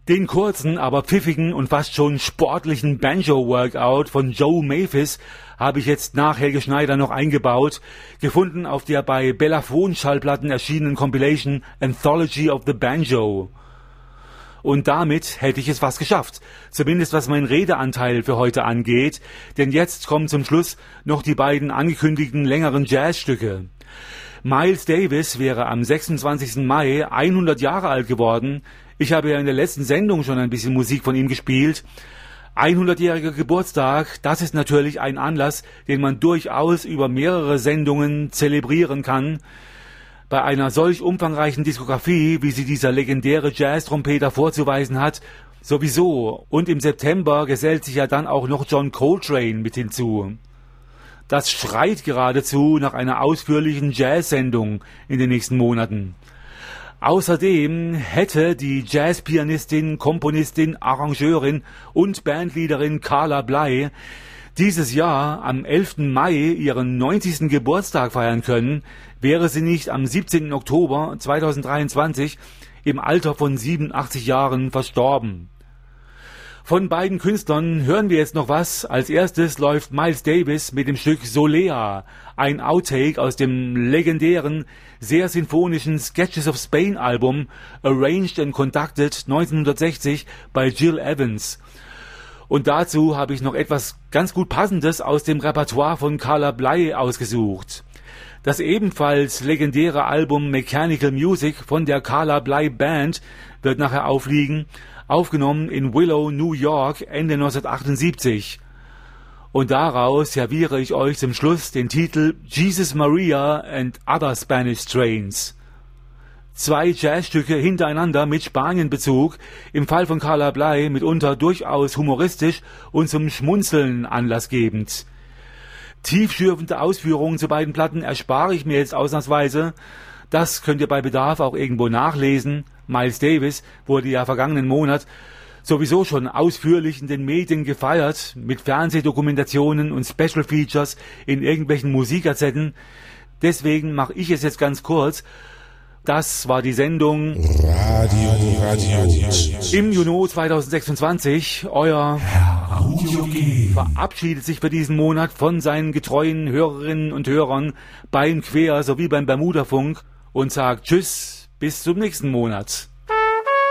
Den kurzen, aber pfiffigen und fast schon sportlichen Banjo-Workout von Joe Maphis habe ich jetzt nach Helge Schneider noch eingebaut, gefunden auf der bei Bellafon-Schallplatten erschienenen Compilation Anthology of the Banjo. Und damit hätte ich es fast geschafft, zumindest was mein Redeanteil für heute angeht, denn jetzt kommen zum Schluss noch die beiden angekündigten längeren Jazzstücke. Miles Davis wäre am 26. Mai 100 Jahre alt geworden. Ich habe ja in der letzten Sendung schon ein bisschen Musik von ihm gespielt. 100-jähriger Geburtstag, das ist natürlich ein Anlass, den man durchaus über mehrere Sendungen zelebrieren kann. Bei einer solch umfangreichen Diskografie, wie sie dieser legendäre Jazz-Trompeter vorzuweisen hat, sowieso. Und im September gesellt sich ja dann auch noch John Coltrane mit hinzu. Das schreit geradezu nach einer ausführlichen Jazz-Sendung in den nächsten Monaten. Außerdem hätte die Jazzpianistin, Komponistin, Arrangeurin und Bandleaderin Carla Bley dieses Jahr am 11. Mai ihren 90. Geburtstag feiern können, wäre sie nicht am 17. Oktober 2023 im Alter von 87 Jahren verstorben. Von beiden Künstlern hören wir jetzt noch was. Als erstes läuft Miles Davis mit dem Stück Solea, ein Outtake aus dem legendären, sehr sinfonischen Sketches of Spain Album, Arranged and Conducted 1960 bei Gil Evans. Und dazu habe ich noch etwas ganz gut Passendes aus dem Repertoire von Carla Bley ausgesucht. Das ebenfalls legendäre Album Mechanical Music von der Carla Bley Band wird nachher aufliegen, aufgenommen in Willow, New York, Ende 1978. Und daraus serviere ich euch zum Schluss den Titel Jesus Maria and Other Spanish Strains. 2 Jazzstücke hintereinander mit Spanienbezug, im Fall von Carla Bley mitunter durchaus humoristisch und zum Schmunzeln anlassgebend. Tiefschürfende Ausführungen zu beiden Platten erspare ich mir jetzt ausnahmsweise. Das könnt ihr bei Bedarf auch irgendwo nachlesen. Miles Davis wurde ja vergangenen Monat sowieso schon ausführlich in den Medien gefeiert, mit Fernsehdokumentationen und Special Features in irgendwelchen Musikkassetten. Deswegen mache ich es jetzt ganz kurz. Das war die Sendung Radio im Juni 2026. Euer Audio-G verabschiedet sich für diesen Monat von seinen getreuen Hörerinnen und Hörern beim Quer sowie beim Bermuda-Funk und sagt Tschüss, bis zum nächsten Monat.